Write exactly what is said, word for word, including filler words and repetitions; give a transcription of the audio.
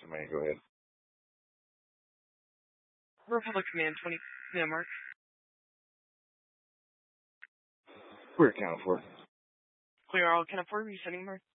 Command, go ahead. Republic Command, twenty, no, Mark. We're accounted for. Clear all, can afford resetting, Mark.